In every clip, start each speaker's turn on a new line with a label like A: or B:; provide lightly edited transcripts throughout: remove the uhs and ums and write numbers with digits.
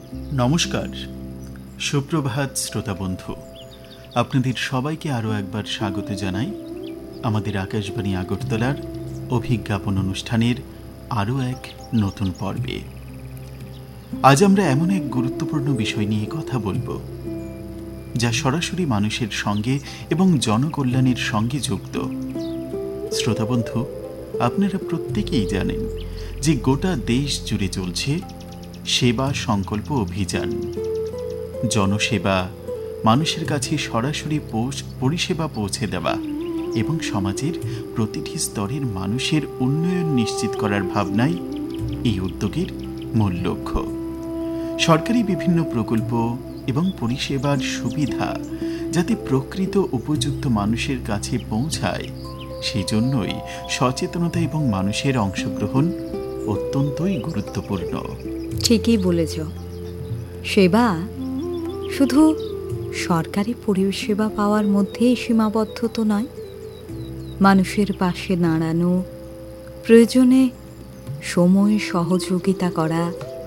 A: নমস্কার, সুপ্রভাত শ্রোতা বন্ধু। আপনাদের সবাইকে আরও একবার স্বাগত জানাই আমাদের আকাশবাণী আগরতলার অভিজ্ঞাপন অনুষ্ঠানের আরও এক নতুন পর্বে। আজ আমরা এমন এক গুরুত্বপূর্ণ বিষয় নিয়ে কথা বলবো, যা সরাসরি মানুষের সঙ্গে এবং জনকল্যাণের সঙ্গে যুক্ত। শ্রোতা বন্ধু, আপনারা প্রত্যেকেই জানেন যে গোটা দেশ জুড়ে চলছে সেবা সংকল্প অভিযান। জনসেবা, মানুষের কাছে সরাসরি পরিষেবা পৌঁছে দেওয়া এবং সমাজের প্রতিটি স্তরের মানুষের উন্নয়ন নিশ্চিত করার ভাবনাই এই উদ্যোগের মূল লক্ষ্য। সরকারি বিভিন্ন প্রকল্প এবং পরিষেবার সুবিধা যাতে প্রকৃত উপযুক্ত মানুষের কাছে পৌঁছায়, সেই জন্যই সচেতনতা এবং মানুষের অংশগ্রহণ অত্যন্তই গুরুত্বপূর্ণ।
B: ঠিকই বলেছ। সেবা শুধু সরকারি পরিষেবা পাওয়ার মধ্যেই সীমাবদ্ধ তো নয়। মানুষের পাশে দাঁড়ানো, প্রয়োজনে সময় সহযোগিতা করা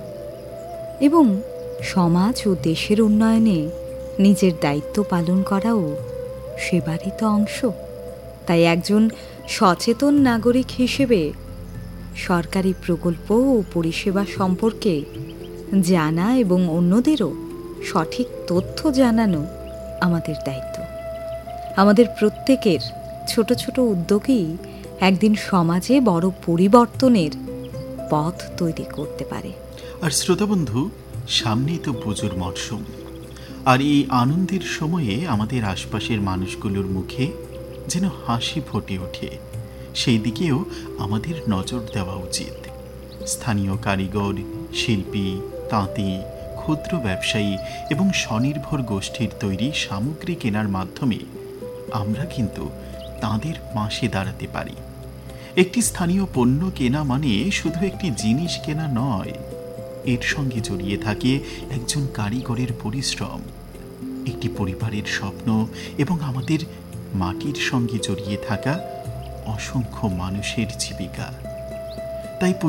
B: এবং সমাজ ও দেশের উন্নয়নে নিজের দায়িত্ব পালন করাও সেবারই তো অংশ। তাই একজন সচেতন নাগরিক হিসেবে সরকারি প্রকল্প ও পরিষেবা সম্পর্কে জানা এবং অন্যদেরও সঠিক তথ্য জানানো আমাদের দায়িত্ব। আমাদের প্রত্যেকের ছোট ছোট উদ্যোগই একদিন সমাজে বড় পরিবর্তনের পথ তৈরি করতে পারে।
A: আর শ্রোতা বন্ধু, সামনেই তো পুজোর মরশুম, আর এই আনন্দের সময়ে আমাদের আশপাশের মানুষগুলোর মুখে যেন হাসি ফুটে ওঠে, সেই দিকেও আমাদের নজর দেওয়া উচিত। স্থানীয় কারিগর, শিল্পী, তাঁতি, ক্ষুদ্র ব্যবসায়ী এবং স্বনির্ভর গোষ্ঠীর তৈরি সামগ্রী কেনার মাধ্যমে আমরা কিন্তু তাঁদের পাশে দাঁড়াতে পারি। একটি স্থানীয় পণ্য কেনা মানে শুধু একটি জিনিস কেনা নয়, এর সঙ্গে জড়িয়ে থাকে একজন কারিগরের পরিশ্রম, একটি পরিবারের স্বপ্ন এবং আমাদের মাটির সঙ্গে জড়িয়ে থাকা অসংখ্য মানুষের জীবিকা। তাই